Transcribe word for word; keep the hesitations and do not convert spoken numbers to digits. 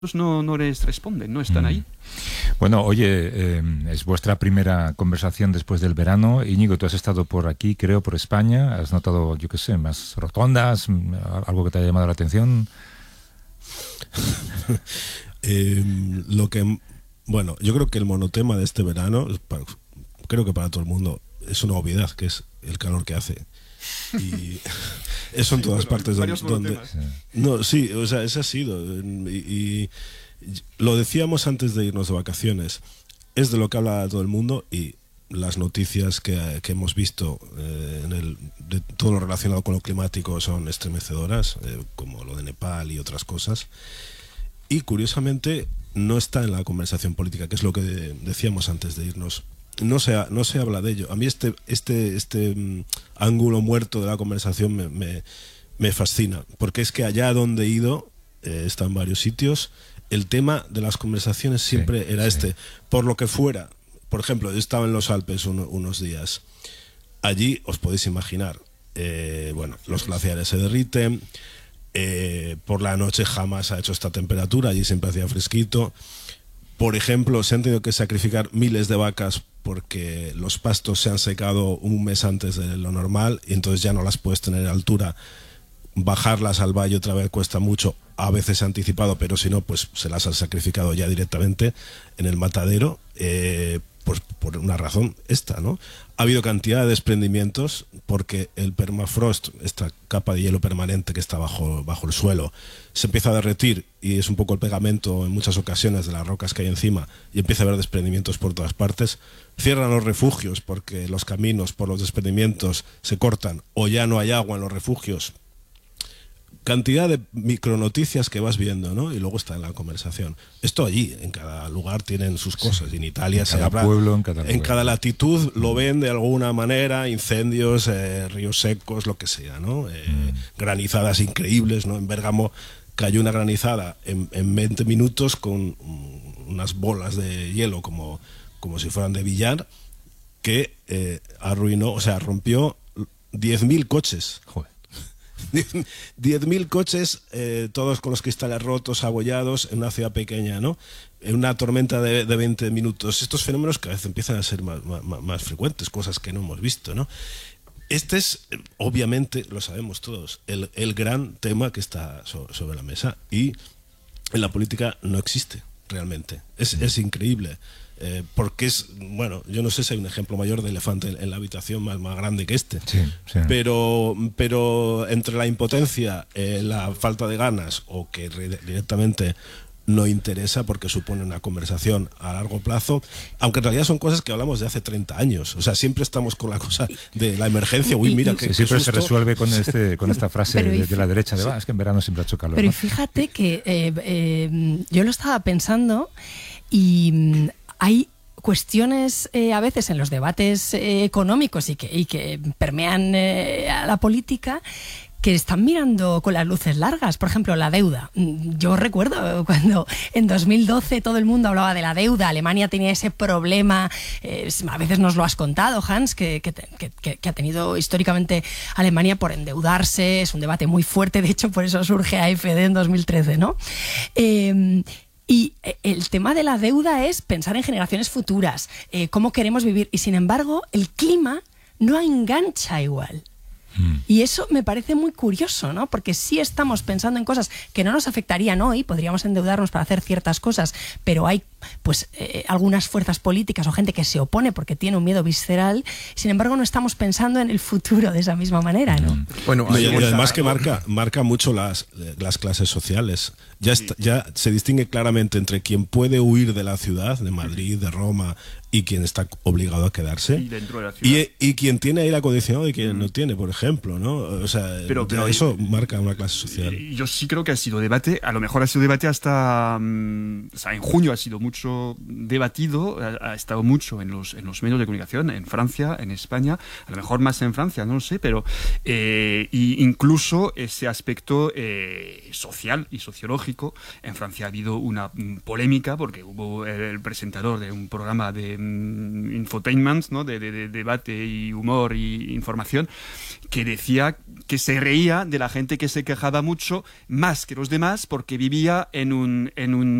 no, no les responden, no están mm. ahí. Bueno, oye, eh, es vuestra primera conversación después del verano. Íñigo, tú has estado por aquí, creo, por España. ¿Has notado, yo qué sé, más rotondas, algo que te haya llamado la atención? eh, lo que, bueno, yo creo que el monotema de este verano, creo que para todo el mundo, es una obviedad, que es el calor que hace. Y eso en todas sí, partes donde, donde no, sí, o sea, ese ha sido y, y lo decíamos antes de irnos de vacaciones, es de lo que habla todo el mundo, y las noticias que, que hemos visto eh, en el, de todo lo relacionado con lo climático son estremecedoras, eh, como lo de Nepal y otras cosas, y curiosamente no está en la conversación política, que es lo que decíamos antes de irnos. No se, no se habla de ello. A mí este, este, este um, ángulo muerto de la conversación me, me, me fascina, porque es que allá donde he ido, eh, está en varios sitios, el tema de las conversaciones siempre sí, era sí. este, por lo que fuera. Por ejemplo, yo estaba en los Alpes un, unos días. Allí, os podéis imaginar, eh, bueno, los glaciares se derriten, eh, por la noche jamás ha hecho esta temperatura, allí siempre hacía fresquito. Por ejemplo, se han tenido que sacrificar miles de vacas porque los pastos se han secado un mes antes de lo normal y entonces ya no las puedes tener a altura. Bajarlas al valle otra vez cuesta mucho. A veces se ha anticipado, pero si no, pues se las han sacrificado ya directamente en el matadero, eh, pues por una razón esta, ¿no? Ha habido cantidad de desprendimientos porque el permafrost, esta capa de hielo permanente que está bajo, bajo el suelo, se empieza a derretir y es un poco el pegamento en muchas ocasiones de las rocas que hay encima y empieza a haber desprendimientos por todas partes. Cierran los refugios porque los caminos por los desprendimientos se cortan o ya no hay agua en los refugios. Cantidad de micronoticias que vas viendo, ¿no? Y luego está en la conversación. Esto allí, en cada lugar tienen sus cosas. Sí. En Italia en se habla. Pueblo, en cada, en cada latitud lo ven de alguna manera, incendios, eh, ríos secos, lo que sea, ¿no? Eh, mm. Granizadas increíbles, ¿no? En Bérgamo cayó una granizada en, en veinte minutos con unas bolas de hielo como, como si fueran de billar que eh, arruinó, o sea, rompió diez mil coches. Joder. diez mil coches, eh, todos con los cristales rotos, abollados, en una ciudad pequeña, ¿no? En una tormenta de, de veinte minutos. Estos fenómenos cada vez empiezan a ser más, más, más frecuentes, cosas que no hemos visto, ¿no? Este es, obviamente, lo sabemos todos, el, el gran tema que está so, sobre la mesa, y en la política no existe realmente. Es, es increíble. Eh, porque es, bueno, yo no sé si hay un ejemplo mayor de elefante en, en la habitación más, más grande que este, sí, sí. Pero, pero entre la impotencia, eh, la falta de ganas o que re directamente no interesa porque supone una conversación a largo plazo, aunque en realidad son cosas que hablamos de hace treinta años, o sea, siempre estamos con la cosa de la emergencia, uy, mira que, sí, siempre que se resuelve con, este, con esta frase de, de la derecha de, sí. ah, es que en verano siempre ha hecho calor. Pero ¿no? fíjate que eh, eh, yo lo estaba pensando y hay cuestiones eh, a veces en los debates eh, económicos y que, y que permean eh, a la política que están mirando con las luces largas. Por ejemplo, la deuda. Yo recuerdo cuando en dos mil doce todo el mundo hablaba de la deuda, Alemania tenía ese problema, eh, a veces nos lo has contado, Hans, que, que, que, que ha tenido históricamente Alemania por endeudarse, es un debate muy fuerte, de hecho por eso surge A F D en dos mil trece, ¿no? Eh, Y el tema de la deuda es pensar en generaciones futuras, eh, cómo queremos vivir. Y sin embargo, el clima no engancha igual. Mm. Y eso me parece muy curioso, ¿no? Porque sí estamos pensando en cosas que no nos afectarían hoy, podríamos endeudarnos para hacer ciertas cosas, pero hay pues eh, algunas fuerzas políticas o gente que se opone porque tiene un miedo visceral. Sin embargo, no estamos pensando en el futuro de esa misma manera, ¿no? Mm. Bueno, y, y además que marca, marca mucho las, las clases sociales. Ya, está, ya se distingue claramente entre quien puede huir de la ciudad, de Madrid, de Roma, y quien está obligado a quedarse, y, dentro de la ciudad. y, y quien tiene aire acondicionado y quien mm. no tiene, por ejemplo, ¿no? O sea, pero, pero eso y, marca una clase social. Yo sí creo que ha sido debate, a lo mejor ha sido debate hasta, um, o sea, en junio ha sido mucho mucho debatido, ha, ha estado mucho en los, en los medios de comunicación, en Francia, en España, a lo mejor más en Francia, no lo sé, pero eh, y incluso ese aspecto eh, social y sociológico. En Francia ha habido una mm, polémica porque hubo el, el presentador de un programa de mm, infotainment, ¿no? de, de, de debate y humor y información, que decía que se reía de la gente que se quejaba mucho más que los demás porque vivía en un, en un